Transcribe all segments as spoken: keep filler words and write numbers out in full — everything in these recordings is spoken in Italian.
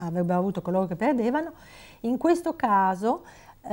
avrebbero avuto coloro che perdevano, in questo caso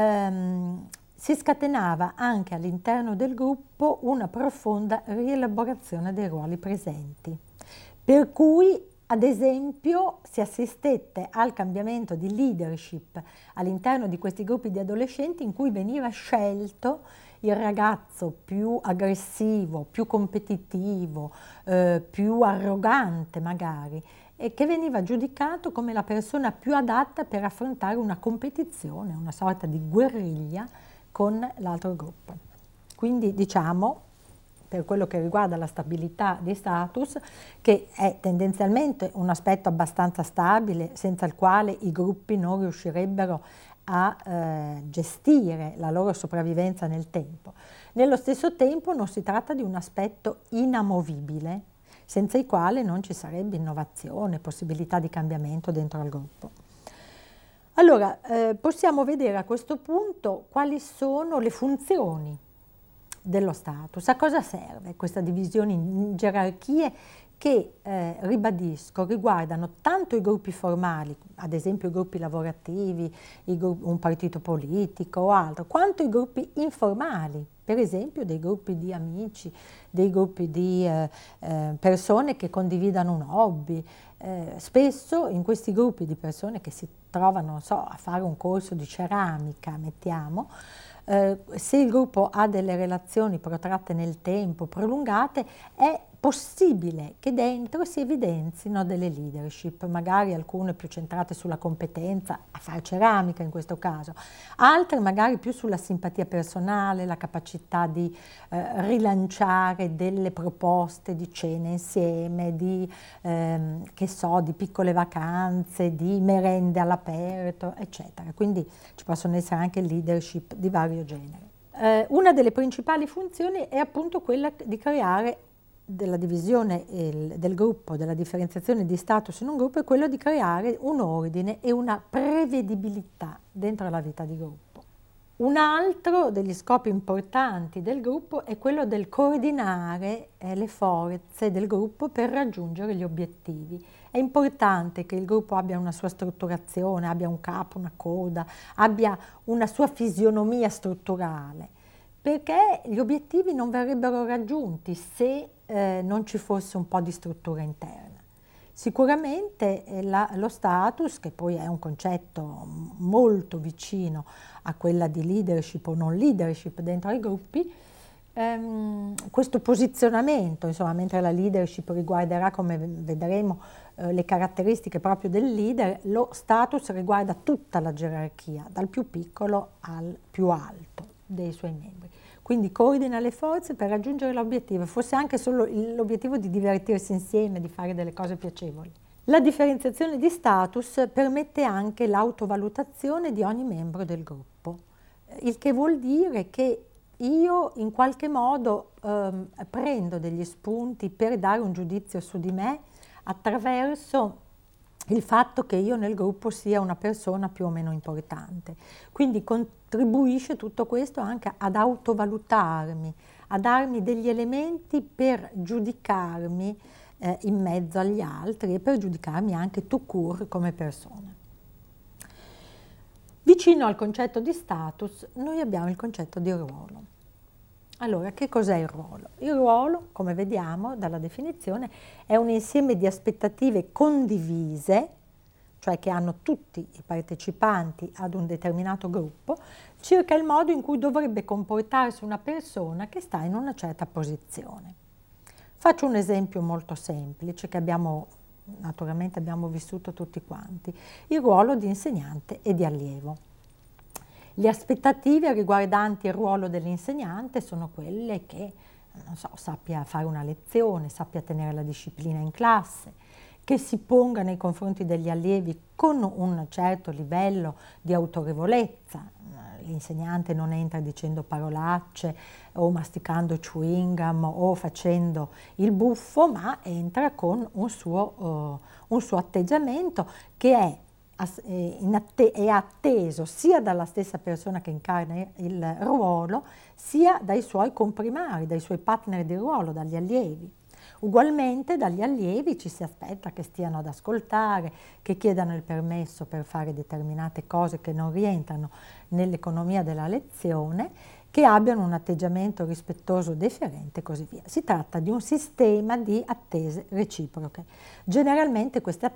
ehm, si scatenava anche all'interno del gruppo una profonda rielaborazione dei ruoli presenti, per cui ad esempio si assistette al cambiamento di leadership all'interno di questi gruppi di adolescenti in cui veniva scelto il ragazzo più aggressivo, più competitivo, eh, più arrogante magari, e che veniva giudicato come la persona più adatta per affrontare una competizione, una sorta di guerriglia con l'altro gruppo. Quindi diciamo, per quello che riguarda la stabilità di status, che è tendenzialmente un aspetto abbastanza stabile, senza il quale i gruppi non riuscirebbero a eh, gestire la loro sopravvivenza nel tempo. Nello stesso tempo non si tratta di un aspetto inamovibile, senza il quale non ci sarebbe innovazione, possibilità di cambiamento dentro al gruppo. Allora, eh, possiamo vedere a questo punto quali sono le funzioni dello status. A cosa serve questa divisione in gerarchie che, eh, ribadisco, riguardano tanto i gruppi formali, ad esempio i gruppi lavorativi, i gruppi, un partito politico o altro, quanto i gruppi informali, per esempio dei gruppi di amici, dei gruppi di eh, eh, persone che condividano un hobby. Eh, spesso in questi gruppi di persone che si trovano, non so, a fare un corso di ceramica, mettiamo, eh, se il gruppo ha delle relazioni protratte nel tempo, prolungate, è possibile che dentro si evidenzino delle leadership, magari alcune più centrate sulla competenza, a fare ceramica in questo caso, altre magari più sulla simpatia personale, la capacità di eh, rilanciare delle proposte di cene insieme, di, ehm, che so, di piccole vacanze, di merende all'aperto, eccetera. Quindi ci possono essere anche leadership di vario genere. Eh, una delle principali funzioni è appunto quella di creare della divisione il, del gruppo, della differenziazione di status in un gruppo, è quello di creare un ordine e una prevedibilità dentro la vita di gruppo. Un altro degli scopi importanti del gruppo è quello del coordinare eh, le forze del gruppo per raggiungere gli obiettivi. È importante che il gruppo abbia una sua strutturazione, abbia un capo, una coda, abbia una sua fisionomia strutturale, perché gli obiettivi non verrebbero raggiunti se eh, non ci fosse un po' di struttura interna. Sicuramente eh, la, lo status, che poi è un concetto molto vicino a quella di leadership o non leadership dentro ai gruppi, ehm, questo posizionamento, insomma, mentre la leadership riguarderà, come vedremo, eh, le caratteristiche proprio del leader, lo status riguarda tutta la gerarchia, dal più piccolo al più alto dei suoi membri. Quindi coordina le forze per raggiungere l'obiettivo, forse anche solo l'obiettivo di divertirsi insieme, di fare delle cose piacevoli. La differenziazione di status permette anche l'autovalutazione di ogni membro del gruppo, il che vuol dire che io in qualche modo ehm, prendo degli spunti per dare un giudizio su di me attraverso il fatto che io nel gruppo sia una persona più o meno importante. Quindi contribuisce tutto questo anche ad autovalutarmi, a darmi degli elementi per giudicarmi eh, in mezzo agli altri e per giudicarmi anche tout court come persona. Vicino al concetto di status noi abbiamo il concetto di ruolo. Allora, che cos'è il ruolo? Il ruolo, come vediamo dalla definizione, è un insieme di aspettative condivise, cioè che hanno tutti i partecipanti ad un determinato gruppo, circa il modo in cui dovrebbe comportarsi una persona che sta in una certa posizione. Faccio un esempio molto semplice che abbiamo, naturalmente abbiamo vissuto tutti quanti, il ruolo di insegnante e di allievo. Le aspettative riguardanti il ruolo dell'insegnante sono quelle che, non so, sappia fare una lezione, sappia tenere la disciplina in classe, che si ponga nei confronti degli allievi con un certo livello di autorevolezza. L'insegnante non entra dicendo parolacce o masticando chewing gum o facendo il buffo, ma entra con un suo, uh, un suo atteggiamento che è è atteso sia dalla stessa persona che incarna il ruolo, sia dai suoi comprimari, dai suoi partner di ruolo, dagli allievi. Ugualmente dagli allievi ci si aspetta che stiano ad ascoltare, che chiedano il permesso per fare determinate cose che non rientrano nell'economia della lezione, che abbiano un atteggiamento rispettoso, deferente e così via. Si tratta di un sistema di attese reciproche. Generalmente queste attese